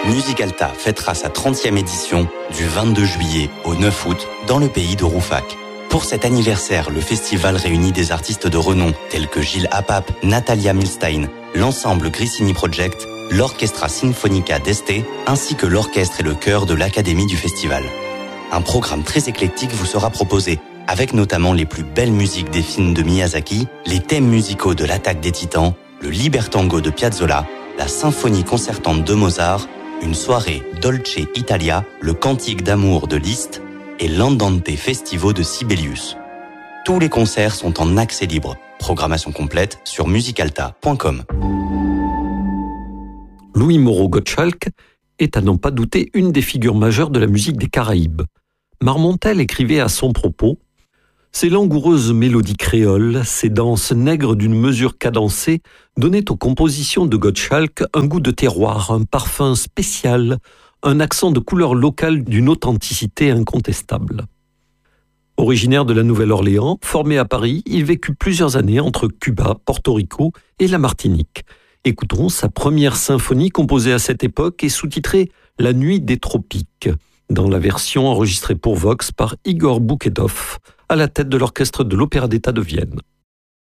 Musicalta fêtera sa 30e édition du 22 juillet au 9 août dans le pays de Rouffach. Pour cet anniversaire, le festival réunit des artistes de renom tels que Gilles Apap, Natalia Milstein, l'ensemble Grissini Project, l'Orchestra Sinfonica d'Este, ainsi que l'orchestre et le chœur de l'Académie du festival. Un programme très éclectique vous sera proposé, avec notamment les plus belles musiques des films de Miyazaki, les thèmes musicaux de l'Attaque des Titans, le Libertango de Piazzolla, la symphonie concertante de Mozart, une soirée Dolce Italia, le cantique d'amour de Liszt et l'Andante Festivo de Sibelius. Tous les concerts sont en accès libre. Programmation complète sur musicalta.com. Louis Moreau Gottschalk est à n'en pas douter une des figures majeures de la musique des Caraïbes. Marmontel écrivait à son propos « Ces langoureuses mélodies créoles, ces danses nègres d'une mesure cadencée donnaient aux compositions de Gottschalk un goût de terroir, un parfum spécial, un accent de couleur locale d'une authenticité incontestable. » Originaire de la Nouvelle-Orléans, formé à Paris, il vécut plusieurs années entre Cuba, Porto Rico et la Martinique. Écoutons sa première symphonie composée à cette époque et sous-titrée « La nuit des tropiques », dans la version enregistrée pour Vox par Igor Boukedov, à la tête de l'orchestre de l'Opéra d'État de Vienne.